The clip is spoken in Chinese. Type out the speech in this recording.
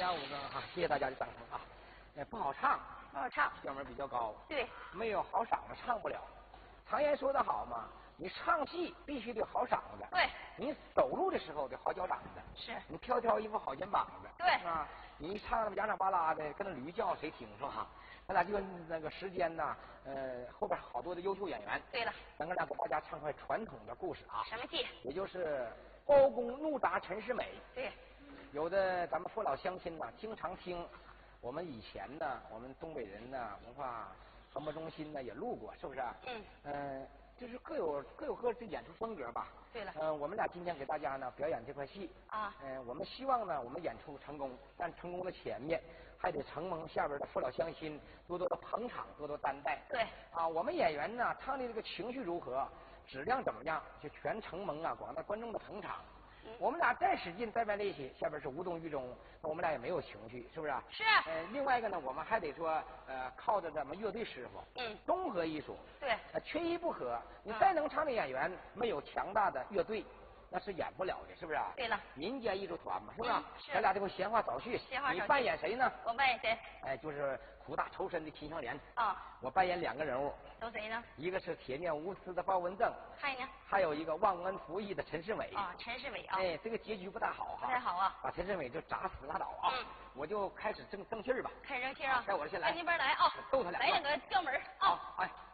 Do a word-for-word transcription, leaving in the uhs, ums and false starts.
三五呢哈，谢谢大家的掌声啊。哎，不好唱， 不好唱， 调门比较高。 对， 没有好嗓子唱不了。常言说得好嘛，你唱戏必须得好嗓子。 对， 你走路的时候得好脚掌子。 是， 你挑挑衣服好肩膀子。 对， 啊，你一唱那么洋洋巴拉的，跟那驴叫谁听是吧？咱俩就那个时间呢，呃，后边好多的优秀演员。 对了， 咱哥俩给大家唱块传统的故事啊。 什么戏？ 也就是包公怒打陈世美。 对， 有的咱们父老乡亲呢，经常听。我们以前呢，我们东北人呢，文化传播中心呢也录过，是不是？ 嗯。 呃，就是各有各有各的演出风格吧。 对了。 嗯、呃，我们俩今天给大家呢表演这块戏啊。 嗯、呃，我们希望呢，我们演出成功，但成功的前面还得承蒙下边的父老乡亲多多的捧场，多多担待。 对。 啊，我们演员呢唱的这个情绪如何，质量怎么样，就全承蒙啊广大观众的捧场。嗯、我们俩再使劲再卖力气，下边是无动于衷，那我们俩也没有情绪，是不是？ 是。 呃，另外一个呢，我们还得说，呃，靠着咱们乐队师傅， 嗯， 综合艺术， 对， 呃，缺一不可。你再能唱的演员，没有强大的乐队，那是演不了的，是不是？ 对了， 民间艺术团嘛，是不是？ 嗯、是。 咱俩这不闲话少叙， 闲话少叙。 你扮演谁呢？ 我扮演谁？ 哎，就是苦大仇深的秦香莲。 啊、哦。 我扮演两个人物。 都谁呢？ 一个是铁面无私的包文正。 还呢？ 还有一个忘恩负义的陈世美。 啊、哦，陈世美啊。 哎，这个结局不大好哈。 不太好啊。 把陈世美就砸死拉倒啊。嗯。我就开始争争气儿吧。 开始争气啊。 该我先来。 赶紧边来啊。 逗他俩。 来两个调门啊。 好，哎。